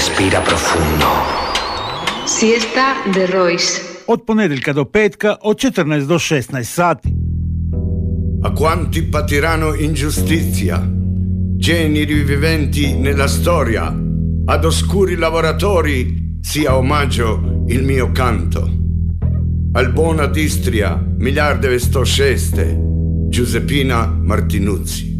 respira profundo. Siesta de Royce. Od ponedjeljka do petka od 14 do 16 sati. A quanti patiranno ingiustizia, geni riviventi nella storia, ad oscuri lavoratori sia omaggio il mio canto. Al buon ad Istria, miliarde vesto sceste, Giuseppina Martinuzzi.